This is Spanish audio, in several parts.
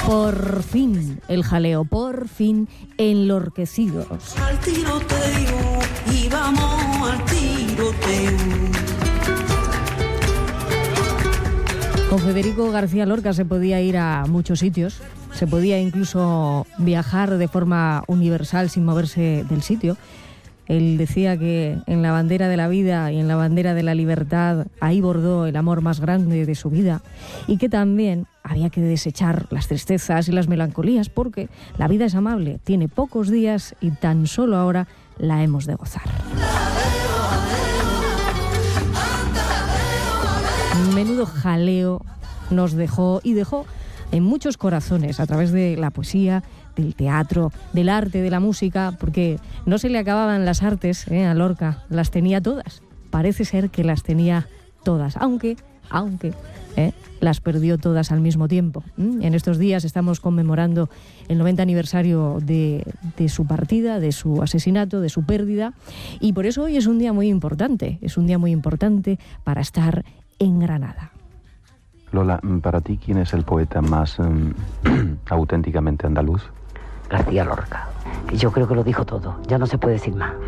Por fin el jaleo, por fin enlorquecidos. Al tiroteo, y vamos al tiroteo. Con Federico García Lorca se podía ir a muchos sitios, se podía incluso viajar de forma universal sin moverse del sitio. Él decía que en la bandera de la vida y en la bandera de la libertad, ahí bordó el amor más grande de su vida, y que también había que desechar las tristezas y las melancolías porque la vida es amable, tiene pocos días y tan solo ahora la hemos de gozar. Menudo jaleo nos dejó y dejó en muchos corazones a través de la poesía, del teatro, del arte, de la música, porque no se le acababan las artes a Lorca, las tenía todas. Parece ser que las tenía todas, aunque las perdió todas al mismo tiempo. En estos días estamos conmemorando el 90 aniversario de su partida, de su asesinato, de su pérdida, y por eso hoy es un día muy importante para estar en Granada. Lola, para ti, ¿quién es el poeta más auténticamente andaluz? García Lorca. Yo creo que lo dijo todo, ya no se puede decir más.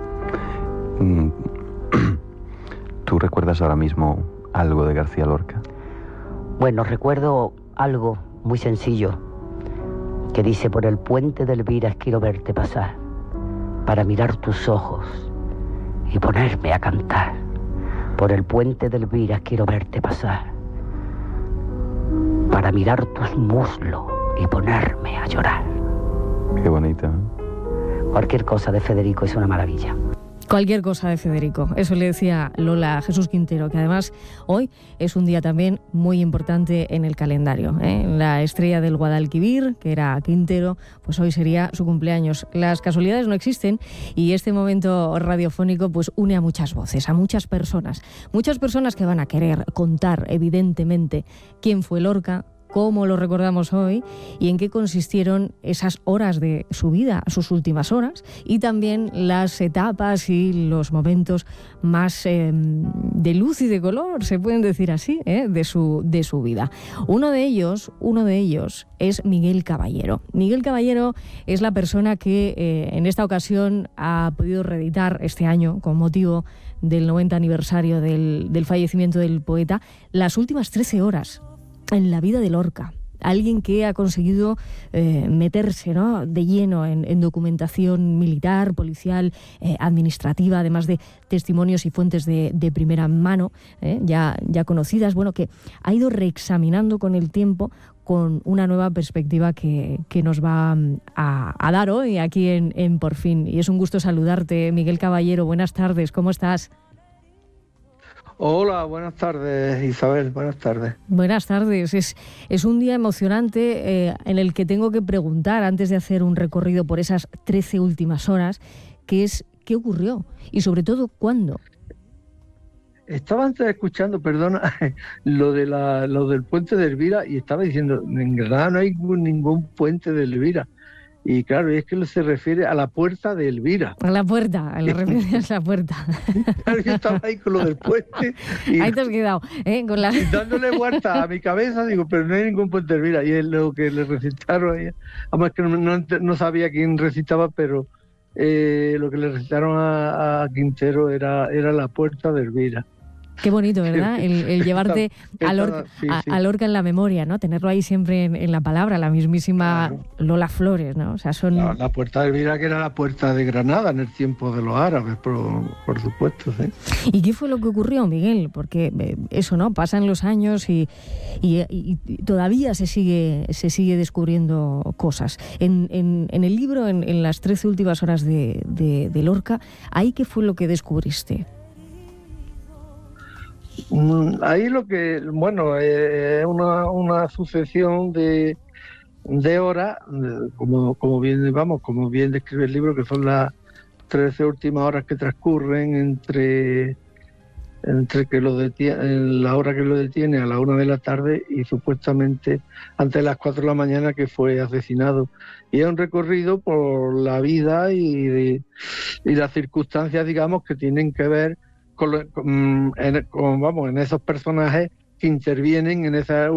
¿Tú recuerdas ahora mismo algo de García Lorca? Bueno, recuerdo algo muy sencillo que dice: por el puente de Elvira quiero verte pasar, para mirar tus ojos y ponerme a cantar. Por el puente de Elvira quiero verte pasar, para mirar tus muslos y ponerme a llorar. Qué bonito. Cualquier cosa de Federico es una maravilla. Cualquier cosa de Federico, eso le decía Lola a Jesús Quintero, que además hoy es un día también muy importante en el calendario. La estrella del Guadalquivir, que era Quintero, pues hoy sería su cumpleaños. Las casualidades no existen y este momento radiofónico pues une a muchas voces, a muchas personas que van a querer contar evidentemente quién fue Lorca, cómo lo recordamos hoy y en qué consistieron esas horas de su vida, sus últimas horas, y también las etapas y los momentos más de luz y de color, se pueden decir así, de su vida. Uno de ellos es Miguel Caballero. Miguel Caballero es la persona que en esta ocasión ha podido reeditar este año, con motivo del 90 aniversario del fallecimiento del poeta, las últimas 13 horas en la vida de Lorca. Alguien que ha conseguido meterse, ¿no?, de lleno en documentación militar, policial, administrativa, además de testimonios y fuentes de primera mano, ya conocidas, bueno, que ha ido reexaminando con el tiempo con una nueva perspectiva que nos va a dar hoy aquí en Por Fin. Y es un gusto saludarte, Miguel Caballero. Buenas tardes, ¿cómo estás? Hola, buenas tardes, Isabel, buenas tardes. Buenas tardes. Es un día emocionante en el que tengo que preguntar, antes de hacer un recorrido por esas 13 últimas horas, ¿qué ocurrió? Y sobre todo, ¿cuándo? Estaba antes escuchando, perdona, lo del puente de Elvira, y estaba diciendo, en Granada no hay ningún puente de Elvira. Y claro, es que se refiere a la puerta de Elvira. A la puerta, a la referencia a la puerta. Claro, yo estaba ahí con lo del puente. Y ahí te has quedado, con la... dándole vuelta a mi cabeza, digo, pero no hay ningún puente de Elvira. Y es lo que le recitaron a ella. Además que no sabía quién recitaba, pero lo que le recitaron a Quintero era la puerta de Elvira. Qué bonito, ¿verdad? El llevarte a Lorca en la memoria, ¿no? Tenerlo ahí siempre en la palabra, la mismísima Lola Flores, ¿no? O sea, son... La puerta de Elvira, que era la puerta de Granada en el tiempo de los árabes, por supuesto, ¿sí? ¿Y qué fue lo que ocurrió, Miguel? Porque eso, ¿no? Pasan los años y todavía se sigue descubriendo cosas. En el libro, en las 13 últimas horas de Lorca, ¿ahí qué fue lo que descubriste? Ahí lo que, bueno, es una sucesión de horas, como bien describe el libro, que son las 13 últimas horas que transcurren entre que la hora que lo detiene a la 1 de la tarde y supuestamente antes de las 4 de la mañana que fue asesinado. Y es un recorrido por la vida y las circunstancias, digamos, que tienen que ver en esos personajes que intervienen en esa